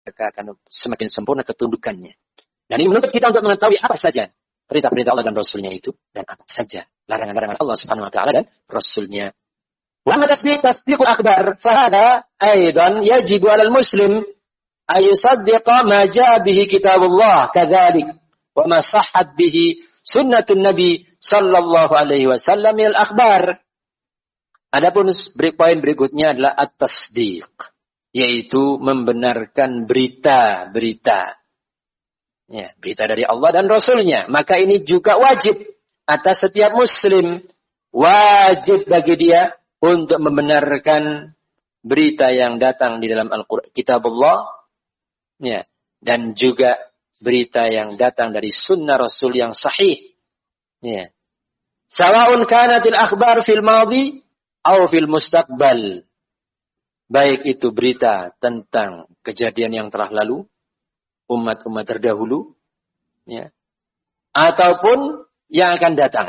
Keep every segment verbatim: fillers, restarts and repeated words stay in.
maka akan semakin sempurna ketundukannya. Dan ini menuntut kita untuk mengetahui apa saja perintah-perintah Allah dan Rasulnya itu, dan apa saja larangan-larangan Allah Subhanahu Wa Taala dan Rasulnya. Wa ma tasdiq tasdiqul akhbar, fahada aidan yajibu 'alal muslim ay yusaddiqa ma jaa bihi kitabullah kadzalik wa ma sahhat bihi sunnatun nabi sallallahu alaihi wasallam min al-akhbar. Adapun poin berikutnya adalah at-tasdiq, yaitu membenarkan berita-berita. Ya, berita dari Allah dan Rasulnya. Maka ini juga wajib atas setiap muslim. Wajib bagi dia untuk membenarkan berita yang datang di dalam Al-Quran, Kitabullah. Ya, dan juga berita yang datang dari sunnah Rasul yang sahih. Ya. Sawa'un kanatil akhbar fil madhi atau fil mustaqbal. Baik itu berita tentang kejadian yang telah lalu, umat-umat terdahulu, ya, ataupun yang akan datang.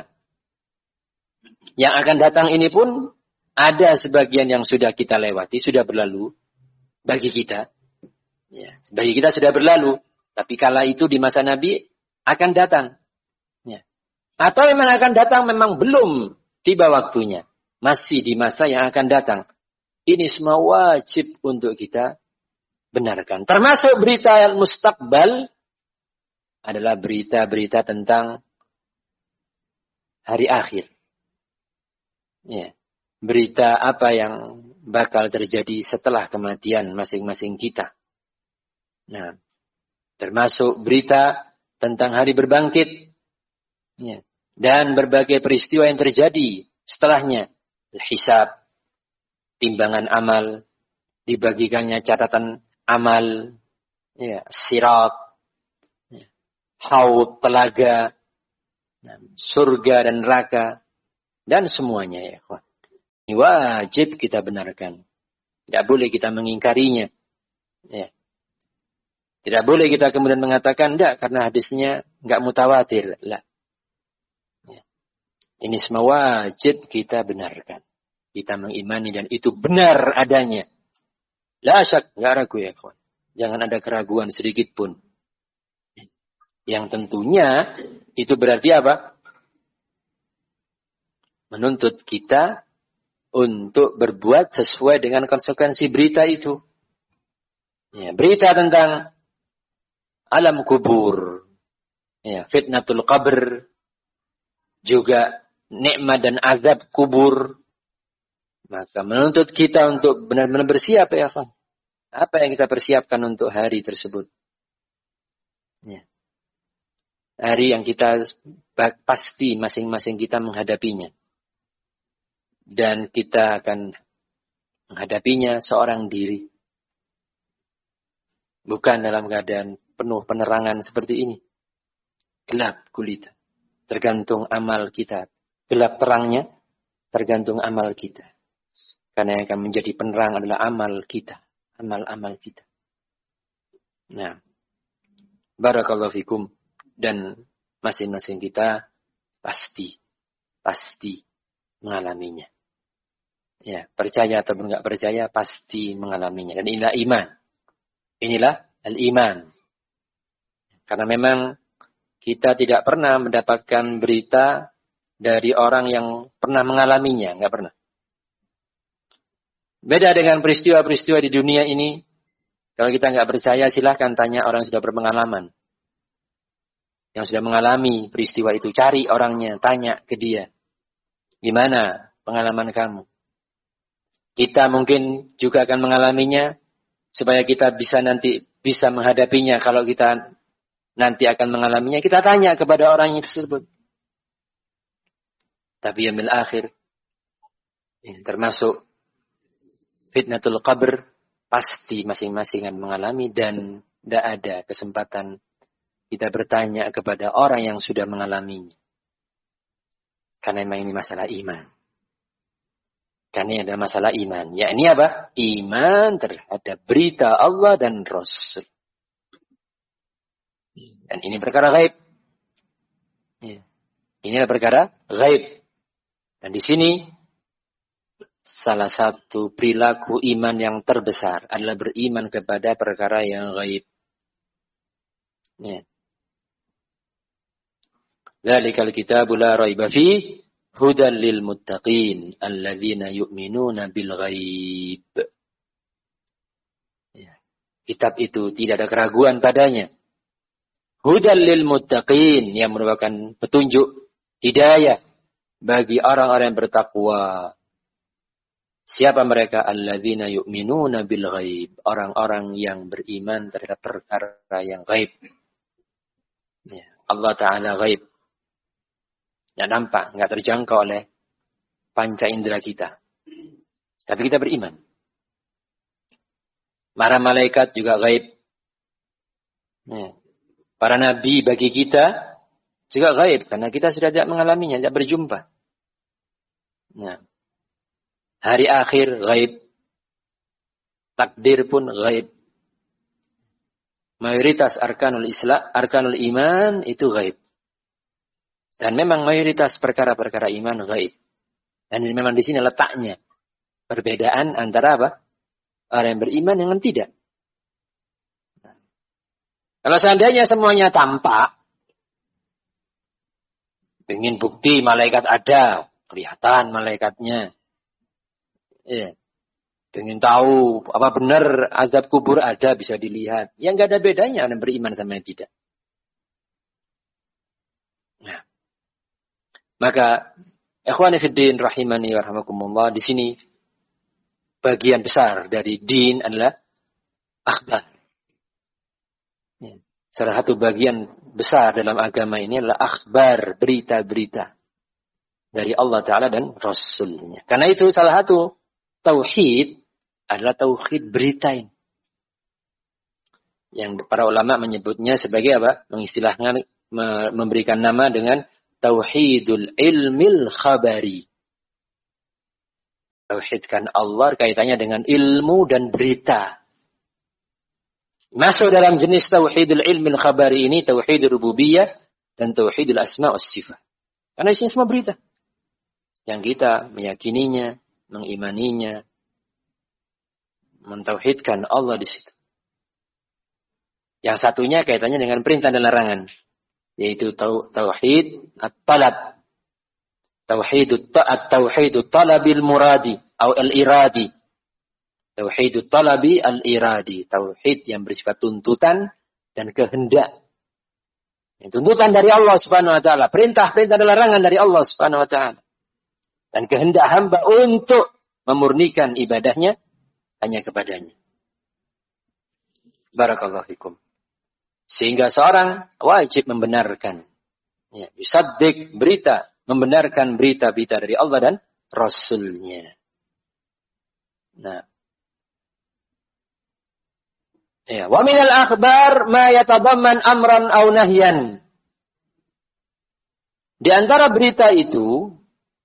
Yang akan datang ini pun ada sebagian yang sudah kita lewati, sudah berlalu bagi kita. Ya, bagi kita sudah berlalu, tapi kala itu di masa Nabi akan datang. Ya. Atau memang akan datang, memang belum tiba waktunya, masih di masa yang akan datang. Ini semua wajib untuk kita benarkan. Termasuk berita yang mustaqbal adalah berita-berita tentang hari akhir. Ya. Berita apa yang bakal terjadi setelah kematian masing-masing kita. Nah, termasuk berita tentang hari berbangkit. Ya. Dan berbagai peristiwa yang terjadi setelahnya. Hisab, timbangan amal, dibagikannya catatan amal, ya, sirat, ya, haud, telaga, surga dan neraka, dan semuanya, ya. Ini wajib kita benarkan. Tidak boleh kita mengingkarinya. Ya. Tidak boleh kita kemudian mengatakan, tidak, karena hadisnya nggak mutawatir. Lah. Ya. Ini semua wajib kita benarkan. Kita mengimani dan itu benar adanya. La syak, nggak ragu ya kawan. Jangan ada keraguan sedikit pun. Yang tentunya itu berarti apa? Menuntut kita untuk berbuat sesuai dengan konsekuensi berita itu. Ya, berita tentang alam kubur, ya, fitnatul qabr, juga nikmat dan azab kubur. Maka menuntut kita untuk benar-benar bersiap ya kan. Apa yang kita persiapkan untuk hari tersebut? Ya. Hari yang kita pasti masing-masing kita menghadapinya. Dan kita akan menghadapinya seorang diri. Bukan dalam keadaan penuh penerangan seperti ini. Gelap gulita. Tergantung amal kita. Gelap terangnya tergantung amal kita. Karena yang akan menjadi penerang adalah amal kita. Amal-amal kita. Nah. Barakallahu fikum. Dan masing-masing kita pasti. Pasti mengalaminya. Ya, percaya ataupun enggak percaya pasti mengalaminya. Dan inilah iman. Inilah al-iman. Karena memang kita tidak pernah mendapatkan berita dari orang yang pernah mengalaminya. Enggak pernah. Beda dengan peristiwa-peristiwa di dunia ini. Kalau kita enggak percaya silahkan tanya orang yang sudah berpengalaman. Yang sudah mengalami peristiwa itu. Cari orangnya, tanya ke dia. Gimana pengalaman kamu? Kita mungkin juga akan mengalaminya. Supaya kita bisa nanti bisa menghadapinya. Kalau kita nanti akan mengalaminya. Kita tanya kepada orang yang tersebut. Tapi yang bil akhir. Termasuk fitnatul qabr. Pasti masing-masing akan mengalami. Dan tidak ada kesempatan kita bertanya kepada orang yang sudah mengalaminya. Karena memang ini masalah iman. Karena ini adalah masalah iman. Ya ini apa? Iman terhadap berita Allah dan Rasul. Dan ini perkara gaib. Ya. Ini adalah perkara gaib. Dan di sini salah satu perilaku iman yang terbesar adalah beriman kepada perkara yang gaib. Ya. Dzalikal kitabu la raiba fihi hudan lil muttaqin alladzina yu'minuna bil ghaib. Ya. Kitab itu tidak ada keraguan padanya. Hudan lil muttaqin, yang merupakan petunjuk hidayah bagi orang-orang yang bertakwa. Siapa mereka? Alladzina yu'minuna bil ghaib, orang-orang yang beriman terhadap perkara yang gaib. Ya. Allah Ta'ala gaib. Nggak nampak, nggak terjangkau oleh panca indera kita. Tapi kita beriman. Para malaikat juga gaib. Ya. Para nabi bagi kita juga gaib. Karena kita sudah tidak mengalaminya, tidak berjumpa. Ya. Hari akhir gaib. Takdir pun gaib. Mayoritas arkanul Islam, arkanul iman itu gaib. Dan memang mayoritas perkara-perkara iman gaib. Dan memang di sini letaknya perbedaan antara apa? Orang yang beriman dengan tidak. Nah, kalau seandainya semuanya tampak, ingin bukti malaikat ada, kelihatan malaikatnya. Ya. Ingin tahu apa benar azab kubur ada, bisa dilihat. Yang nggak ada bedanya orang beriman sama yang tidak. Nah. Maka, ikhwani fiddin rahimani wa rahmakumullah, di sini bagian besar dari din adalah akhbar. Salah satu bagian besar dalam agama ini adalah akhbar, berita-berita dari Allah Ta'ala dan Rasulnya. Karena itu salah satu tauhid adalah tauhid berita ini. Yang para ulama menyebutnya sebagai apa? Mengistilahkan, memberikan nama dengan tauhidul ilmil khabari. Tauhidkan Allah kaitannya dengan ilmu dan berita. Masuk dalam jenis tauhidul ilmil khabari ini tauhidul rububiyah dan tauhidul asma was sifat. Karena isinya semua berita. Yang kita meyakininya, mengimaninya, mentauhidkan Allah di situ. Yang satunya kaitannya dengan perintah dan larangan. Yaitu tauhid at-talab. Tauhid at-tauhid at-talabil muradi atau al-iradi. Tauhid at-talabi al-iradi, tauhid yang bersifat tuntutan dan kehendak. Tuntutan dari Allah Subhanahu wa taala, perintah-perintah dan larangan dari Allah Subhanahu wa taala. Dan kehendak hamba untuk memurnikan ibadahnya hanya kepadanya. Barakallahu fikum. Sehingga seorang wajib membenarkan. Ya, yusaddiq berita. Membenarkan berita-berita dari Allah dan Rasulnya. Nah. Ya. Wa minal akhbar ma yatadamman amran aw nahyan. Di antara berita itu,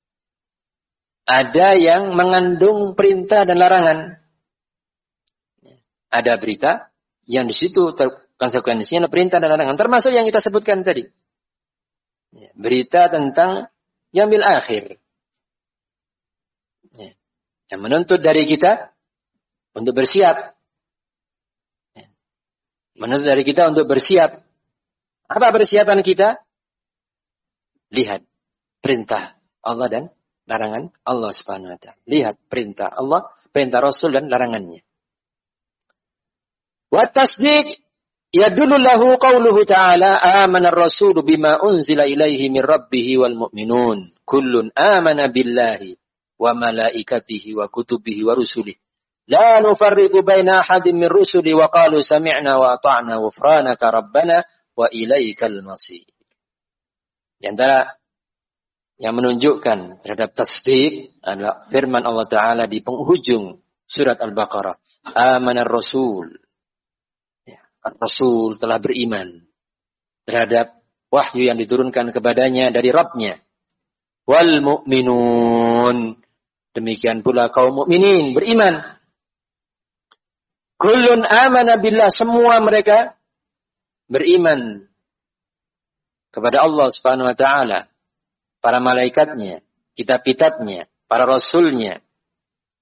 ada yang mengandung perintah dan larangan. Ada berita yang di situ ter- konsekuensinya perintah dan larangan. Termasuk yang kita sebutkan tadi. Berita tentang yaumil akhir. Yang menuntut dari kita untuk bersiap. Menuntut dari kita untuk bersiap. Apa persiapan kita? Lihat perintah Allah dan larangan Allah Subhanahu wa taala. Lihat perintah Allah, perintah Rasul dan larangannya. Wa tasdiq yadullu lahu qawluhu ta'ala amana ar-rasulu bima unzila ilaihi min rabbih wal mu'minun kullun amana billahi wa malaikatihi wa kutubihi wa rusulihi la nufarriqu baina ahadin min rusuli wa qalu sami'na wa ata'na ghufranaka rabbana wa ilaikal masir. Di antara yang menunjukkan terhadap tasdik adalah firman Allah Ta'ala di penghujung surat Al-Baqarah. Amana ar-rasul. Rasul telah beriman terhadap wahyu yang diturunkan kepadanya dari Rabb-nya. Wal mu'minun. Demikian pula kaum mukminin beriman. Kullun amana billah. Semua mereka beriman kepada Allah Subhanahu wa taala, para malaikatnya, kitab-kitabnya, para rasulnya,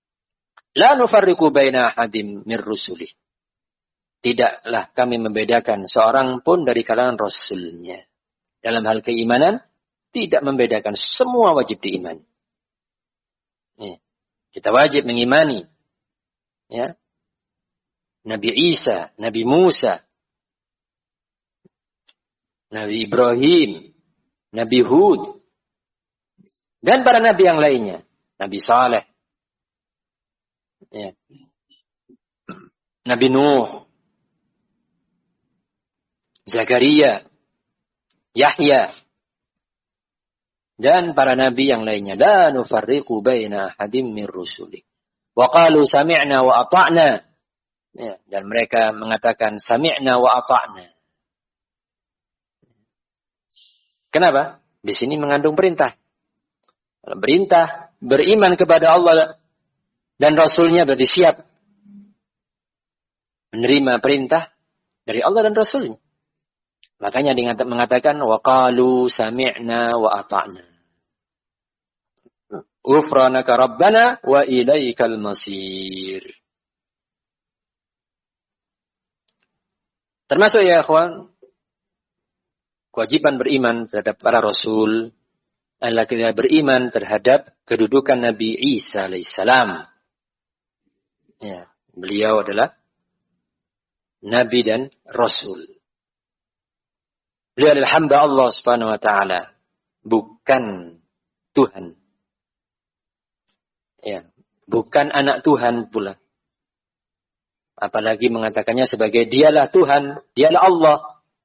La nufarriqu baina ahadin min rusulih. Tidaklah kami membedakan seorang pun dari kalangan Rasulnya. Dalam hal keimanan, tidak membedakan. Semua wajib diimani. Ya. Kita wajib mengimani. Ya. Nabi Isa, Nabi Musa, Nabi Ibrahim, Nabi Hud, dan para nabi yang lainnya. Nabi Saleh. Ya. Nabi Nuh, Zakaria, Yahya, dan para nabi yang lainnya. La nufarriqu baina ahadin min rusuli. Wa qalu sami'na wa ata'na. Ya, dan mereka mengatakan sami'na wa ata'na. Kenapa? Di sini mengandung perintah. Perintah beriman kepada Allah dan Rasulnya berarti siap menerima perintah dari Allah dan Rasulnya. Makanya dia mengatakan wa qalu sami'na wa ata'na. Ghufranaka rabbana wa ilaikal masir. Termasuk ya ikhwan, kewajiban beriman terhadap para rasul adalah kita beriman terhadap kedudukan Nabi Isa alaihissalam. Ya, beliau adalah nabi dan rasul. Beliau adalah hamba Allah Subhanahu wa taala, bukan Tuhan. Ya, bukan anak Tuhan pula. Apalagi mengatakannya sebagai dialah Tuhan, dialah Allah.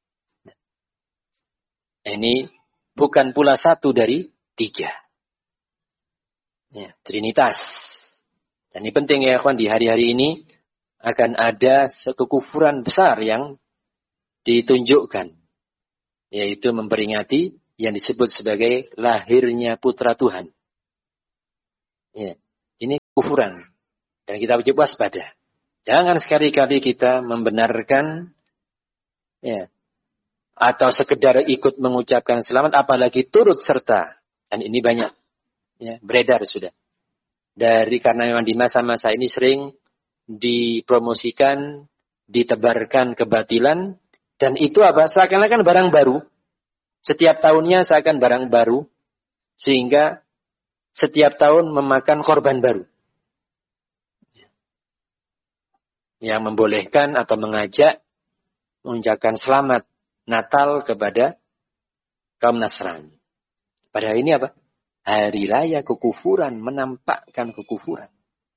Ini bukan pula satu dari tiga. Ya, Trinitas. Dan ini penting ya kawan, di hari-hari ini akan ada satu kekufuran besar yang ditunjukkan. Yaitu memperingati yang disebut sebagai lahirnya putra Tuhan. Ya, ini kekufuran. Dan kita wajib waspada. Jangan sekali-kali kita membenarkan ya, atau sekedar ikut mengucapkan selamat, apalagi turut serta. Dan ini banyak ya, beredar sudah. Dari karena memang di masa-masa ini sering dipromosikan, ditebarkan kebatilan, dan itu apa? Seakan-akan barang baru. Setiap tahunnya seakan barang baru, sehingga setiap tahun memakan korban baru. Yang membolehkan atau mengajak mengucapkan selamat Natal kepada kaum Nasrani. Padahal ini apa? Hari raya kekufuran, menampakkan kekufuran.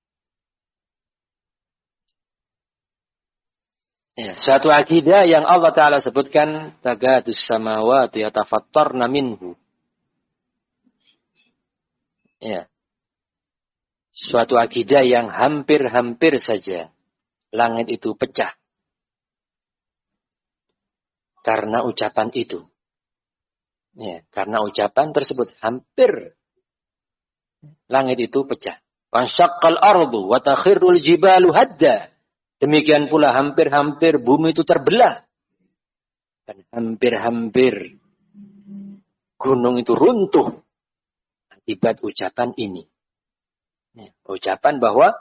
Ya, suatu akidah yang Allah Ta'ala sebutkan, tagadus samawati yatafattarna minhu. Ya. Suatu akidah yang hampir-hampir saja langit itu pecah. Karena ucapan itu. Ya, karena ucapan tersebut hampir langit itu pecah. Wansyaqqal ardu wa takhirrul jibalu hadda. Demikian pula hampir-hampir bumi itu terbelah. Dan hampir-hampir gunung itu runtuh akibat ucapan ini. Ya, ucapan bahwa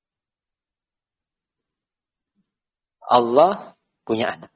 Allah punya anak.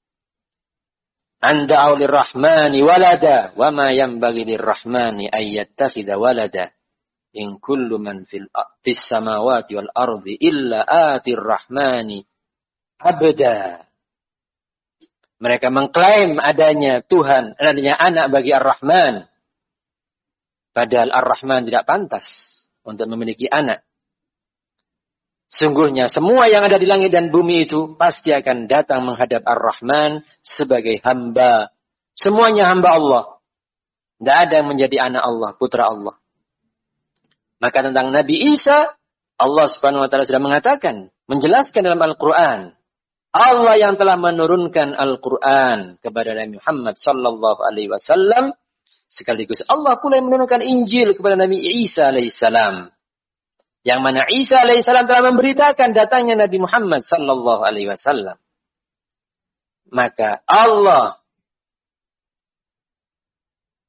Anda aulir rahmani walada wa ma yanbaghi lirrahmani ay yattakhidha walada in kullu man fil fis samawati wal ardi illa atir rahmani abda. Mereka mengklaim adanya Tuhan, adanya anak bagi Ar-Rahman. Padahal Ar-Rahman tidak pantas untuk memiliki anak. Sungguhnya semua yang ada di langit dan bumi itu pasti akan datang menghadap Ar-Rahman sebagai hamba. Semuanya hamba Allah. Tidak ada yang menjadi anak Allah, putra Allah. Maka tentang Nabi Isa, Allah Subhanahu wa taala sudah mengatakan, menjelaskan dalam Al-Qur'an. Allah yang telah menurunkan Al-Qur'an kepada Nabi Muhammad sallallahu alaihi wasallam, sekaligus Allah pula yang menurunkan Injil kepada Nabi Isa alaihissalam. Yang mana Isa alaihissalam telah memberitakan datangnya Nabi Muhammad sallallahu alaihi wasallam. Maka Allah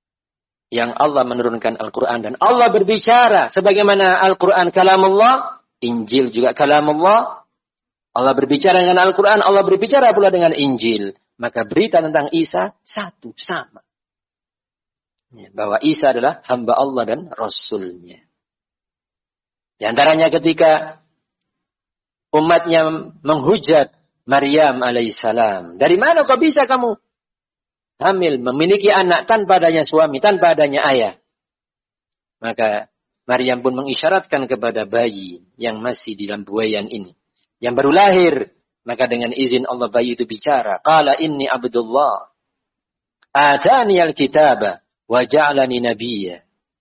yang Allah menurunkan Al-Quran dan Allah berbicara sebagaimana Al-Quran kalamullah, Injil juga kalamullah. Allah berbicara dengan Al-Quran, Allah berbicara pula dengan Injil. Maka berita tentang Isa satu, sama. Bahwa Isa adalah hamba Allah dan Rasulnya. Di antaranya ketika umatnya menghujat Maryam alaihissalam. Dari mana kok bisa kamu hamil, memiliki anak tanpa adanya suami, tanpa adanya ayah? Maka Maryam pun mengisyaratkan kepada bayi yang masih di dalam buayan ini, yang baru lahir. Maka dengan izin Allah bayi itu bicara. Qala inni abdullah. Atani al-kitaba wa ja'alani nabiyya.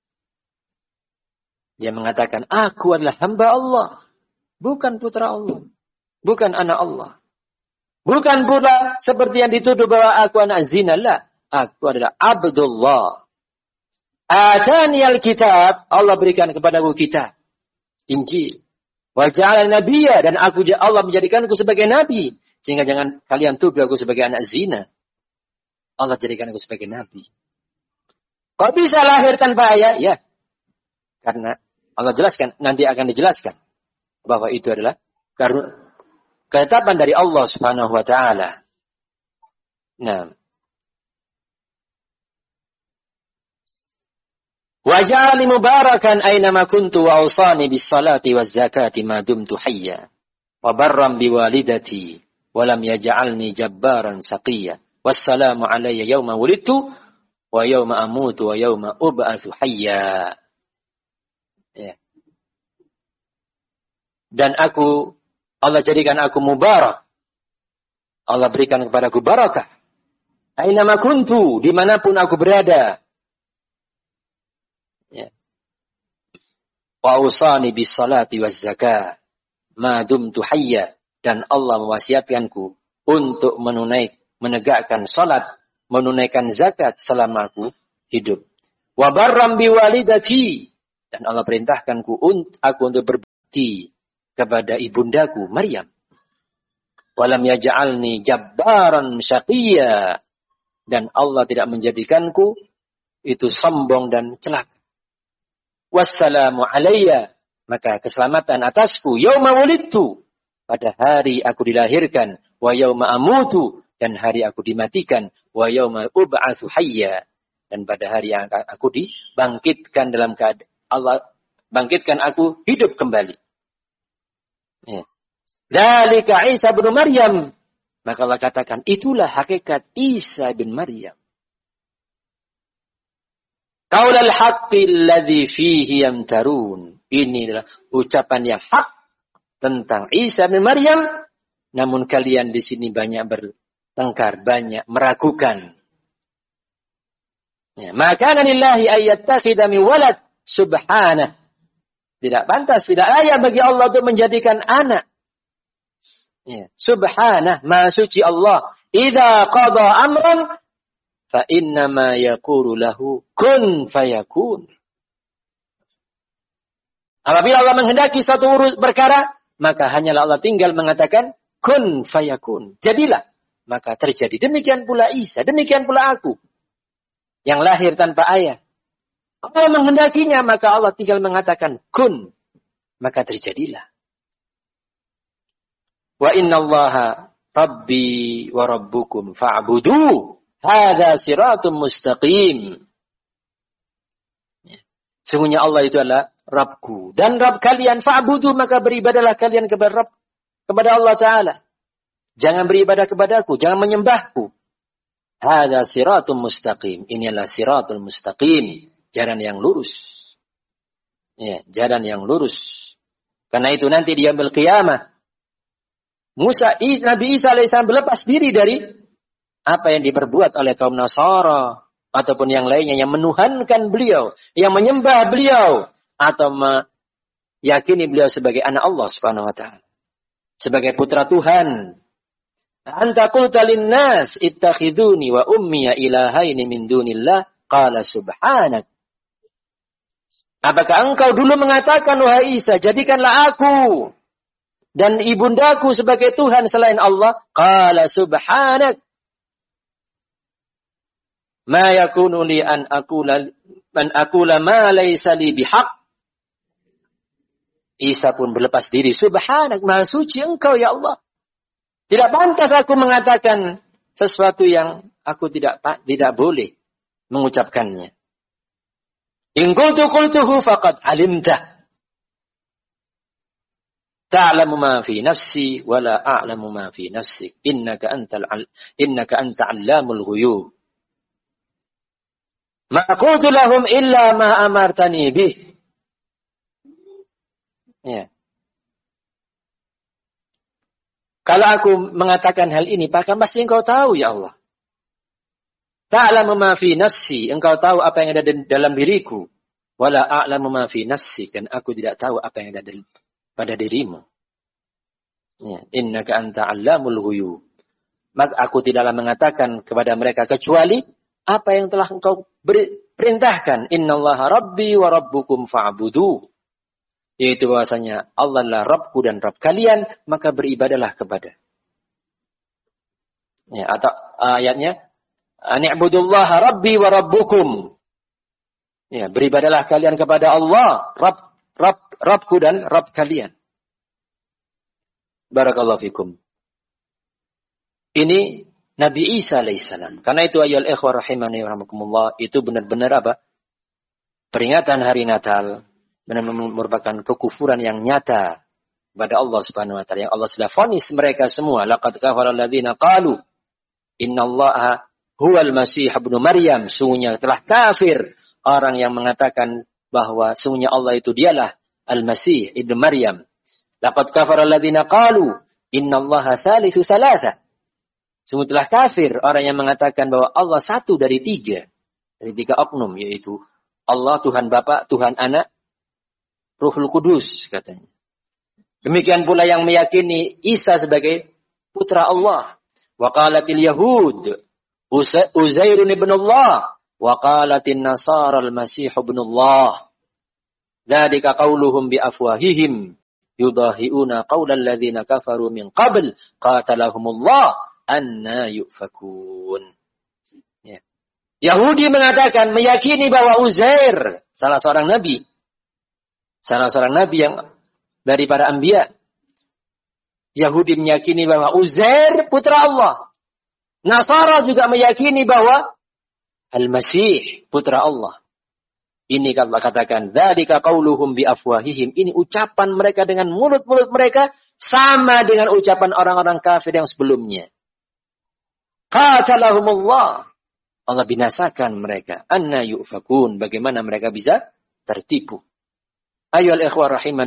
Dia mengatakan, aku adalah hamba Allah. Bukan putra Allah. Bukan anak Allah. Bukan pula seperti yang dituduh bahwa aku anak zina. La. Aku adalah Abdullah. Atani al-kitab. Allah berikan kepadaku kitab. Injil. Wa ja'alani nabiyya. Dan aku, Allah menjadikanku sebagai nabi. Sehingga jangan kalian tuduh aku sebagai anak zina. Allah jadikan aku sebagai nabi. Kok bisa lahir tanpa ayah? Ya. Karena Allah jelaskan, nanti akan dijelaskan bahwa itu adalah ketetapan dari Allah Subhanahu wa taala. Nah. Wa ja'alani mubarakan aynama kuntu wa awsani bis salati waz zakati ma dumtu hayya wa barran bi walidati wa lam yaj'alni jabbaran shaqiyya. Wassalamu alayya yawma wulidtu wa yawma amutu wa yawma ub'atsu hayya. Ya. Dan aku, Allah jadikan aku mubarak. Allah berikan kepadaku barakah. Ainama kuntu, dimanapun aku berada. Ya. Wa usani bis salati waz zakah ma dumtu hayya. Dan Allah mewasiatkanku untuk menunaikan, menegakkan salat, menunaikan zakat selama aku hidup. Wa barram bi walidati. Dan Allah perintahkanku aku untuk berbakti kepada ibundaku Maryam. Walam yaj'alni jabbaran syaqiyya. Dan Allah tidak menjadikanku itu sombong dan celaka. Wassalamu alayya. Maka keselamatan atasku. Yauma wulidtu. Pada hari aku dilahirkan. Wa yauma amutu. Dan hari aku dimatikan. Wa yauma ub'atsu hayya. Dan pada hari yang aku dibangkitkan dalam keadaan Allah bangkitkan aku hidup kembali. Ya. Dzalika Isa bin Maryam. Maka Allah katakan, itulah hakikat Isa bin Maryam. Qaulul haqqi alladzi fihi yamtarun. Ini adalah ucapan yang hak tentang Isa bin Maryam. Namun kalian di sini banyak bertengkar, banyak meragukan. Ya, maka lillahi ayyattakhidha min walad. Subhanah. Tidak pantas, tidak layak bagi Allah untuk menjadikan anak. Ya. Subhanah, maha suci Allah. Idza qada amran fa innama yaqulu lahu kun fayakun. Apabila Allah menghendaki suatu urus perkara, maka hanyalah Allah tinggal mengatakan kun fayakun. Jadilah, maka terjadi. Demikian pula Isa, demikian pula aku yang lahir tanpa ayah. Allah menghendakinya, maka Allah tinggal mengatakan kun, maka terjadilah. Wa innallaha rabbi wa rabbukum fa'budu. Hadza siratun mustaqim. Sungguhnya Allah itu adalah Rabbku dan Rabb kalian, fa'budu, maka beribadalah kalian kepada Rabb, kepada Allah Ta'ala. Jangan beribadah kepadaku, jangan menyembahku. Hadza siratun mustaqim. Inilah siratul mustaqim. Jalan yang lurus. Ya, jalan yang lurus. Karena itu nanti di yaumil qiyamah, Musa, Nabi Isa alaihissalam berlepas diri dari apa yang diperbuat oleh kaum Nasara ataupun yang lainnya yang menuhankan beliau, yang menyembah beliau atau meyakini beliau sebagai anak Allah Subhanahu wa taala, sebagai putra Tuhan. Anta qulta lin-nas ittakhiduni wa ummiya ilahaini min dunillah qala subhanak. Apakah engkau dulu mengatakan, wahai Isa, jadikanlah aku dan ibundaku sebagai Tuhan selain Allah? Qala subhanak. Ma yakunu li an aqula an aqula ma laysa li bihaq. Isa pun berlepas diri. Subhanak, maha suci engkau ya Allah. Tidak pantas aku mengatakan sesuatu yang aku tidak tidak boleh mengucapkannya. In qultu qultuhu faqad alimtah. Ta'lamu ma fi nafsi wa la a'lamu ma fi nafsik. Innaka antal innaka anta 'allamul ghuyub. Ma qultu lahum illa ma amartani bih. Ya. Kalau aku mengatakan hal ini, maka pasti engkau tahu ya Allah. Ta'lamu ma fi nafsi, engkau tahu apa yang ada dalam diriku. Wala a'lamu ma fi nafsi, dan aku tidak tahu apa yang ada pada dirimu. Ya, innaka anta 'allamul ghuyub. Maka aku tidaklah mengatakan kepada mereka kecuali apa yang telah engkau perintahkan. Innallaha rabbi wa rabbukum fa'budu. Yaitu bahwasanya Allah adalah Rabbku dan Rabb kalian, maka beribadalah kepada. Ya, atau ayatnya, Ani'budullaha rabbi wa rabbukum. Ya, beribadalah kalian kepada Allah, Rabb, Rabb, Rabbku dan Rabb kalian. Barakallahu fikum. Ini Nabi Isa alaihissalam. Karena itu ayyuhal ikhwah rahimani wa rahmakumullah, itu benar-benar apa? Peringatan hari Natal. Benar merupakan kekufuran yang nyata kepada Allah Subhanahu wa taala, yang Allah sudah vonis mereka semua. Laqad kafara alladziina qalu innallaha huwal masih ibnu Maryam. Sungguhnya telah kafir orang yang mengatakan bahwa sungguhnya Allah itu dialah Al-Masih ibnu Maryam. Laqad kafara alladziina qalu innallaha tsalitsu tsalatsa. Sungguh telah kafir orang yang mengatakan bahwa Allah satu dari tiga. Dari tiga oknum, yaitu Allah Tuhan Bapa, Tuhan Anak, Ruhul Kudus katanya. Demikian pula yang meyakini Isa sebagai putra Allah. Wa qalatil yahud Uzairun ibn Allah. Wa qalatin nasara al-masih ibn Allah. Dzalika qauluhum bi afwahihim yudahiuna qaulal ladzina kafaru min qabl qatalahumullah anna yufakun. Ya. Yahudi mengatakan, meyakini bahwa Uzair salah seorang nabi. Salah seorang nabi yang dari para anbiya. Yahudi meyakini bahwa Uzair putra Allah. Nasara juga meyakini bahwa Al-Masih putra Allah. Ini kalau katakan, dzalika qauluhum bi afwahihim. Ini ucapan mereka dengan mulut-mulut mereka sama dengan ucapan orang-orang kafir yang sebelumnya. Qatalahumullah. Allah binasakan mereka. Anna yufakun. Bagaimana mereka bisa tertipu. Ayyuhal ikhwah rahiman